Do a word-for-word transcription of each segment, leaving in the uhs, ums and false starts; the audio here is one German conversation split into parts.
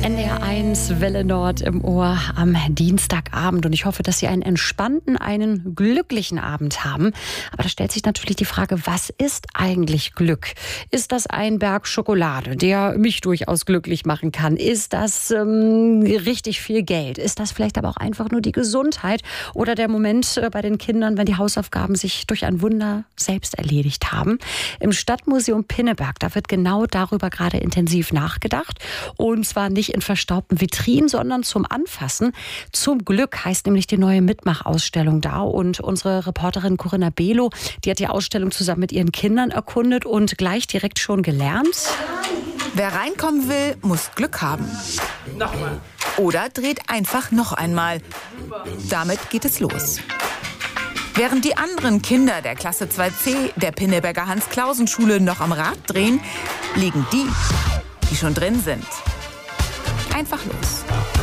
N D R eins Welle Nord im Ohr am Dienstagabend. Und ich hoffe, dass Sie einen entspannten, einen glücklichen Abend haben. Aber da stellt sich natürlich die Frage, was ist eigentlich Glück? Ist das ein Berg Schokolade, der mich durchaus glücklich machen kann? Ist das ähm, richtig viel Geld? Ist das vielleicht aber auch einfach nur die Gesundheit? Oder der Moment äh, bei den Kindern, wenn die Hausaufgaben sich durch ein Wunder selbst erledigt haben? Im Stadtmuseum Pinneberg, da wird genau darüber gerade intensiv nachgedacht. Und zwar nicht in verstaubten Vitrinen, sondern zum Anfassen. Zum Glück heißt nämlich die neue Mitmachausstellung da. Und unsere Reporterin Corinna Below, die hat die Ausstellung zusammen mit ihren Kindern erkundet und gleich direkt schon gelernt. Wer reinkommen will, muss Glück haben. Nochmal. Oder dreht einfach noch einmal. Damit geht es los. Während die anderen Kinder der Klasse zwei C der Pinneberger Hans-Clausen-Schule noch am Rad drehen, liegen die, die schon drin sind, einfach los.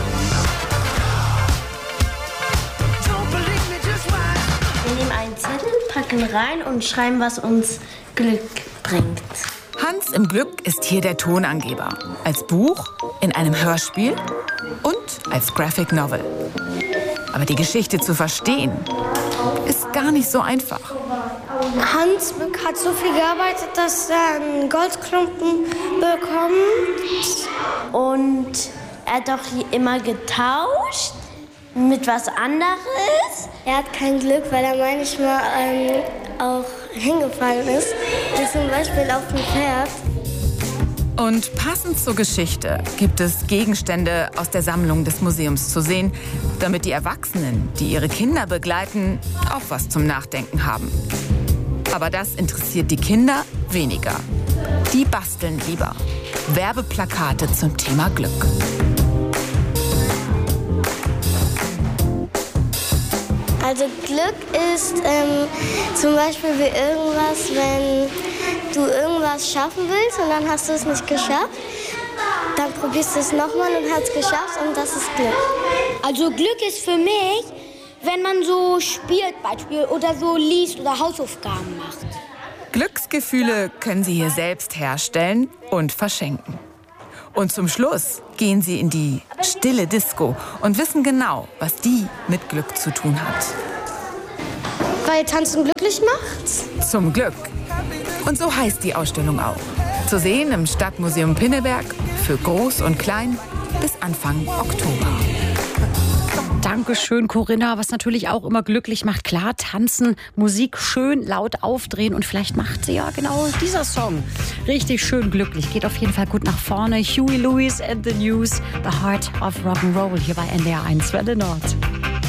Wir nehmen einen Zettel, packen rein und schreiben, was uns Glück bringt. Hans im Glück ist hier der Tonangeber. Als Buch, in einem Hörspiel und als Graphic Novel. Aber die Geschichte zu verstehen, ist gar nicht so einfach. Hans hat so viel gearbeitet, dass er einen Goldklumpen bekommt. Und er hat doch immer getauscht mit was anderes. Er hat kein Glück, weil er manchmal ähm, auch hingefallen ist. Wie zum Beispiel auf dem Pferd. Und passend zur Geschichte gibt es Gegenstände aus der Sammlung des Museums zu sehen, damit die Erwachsenen, die ihre Kinder begleiten, auch was zum Nachdenken haben. Aber das interessiert die Kinder weniger. Die basteln lieber Werbeplakate zum Thema Glück. Also Glück ist ähm, zum Beispiel wie irgendwas, wenn du irgendwas schaffen willst und dann hast du es nicht geschafft. Dann probierst du es nochmal und hast es geschafft und das ist Glück. Also Glück ist für mich, wenn man so spielt, Beispiel, oder so liest oder Hausaufgaben macht. Glücksgefühle können Sie hier selbst herstellen und verschenken. Und zum Schluss gehen Sie in die stille Disco und wissen genau, was die mit Glück zu tun hat. Weil Tanzen glücklich macht? Zum Glück. Und so heißt die Ausstellung auch. Zu sehen im Stadtmuseum Pinneberg für Groß und Klein bis Anfang Oktober. Dankeschön, Corinna. Was natürlich auch immer glücklich macht, klar, tanzen, Musik schön laut aufdrehen und vielleicht macht sie ja genau dieser Song richtig schön glücklich. Geht auf jeden Fall gut nach vorne. Huey Lewis and the News, The Heart of Rock'n'Roll hier bei N D R eins Welle Nord.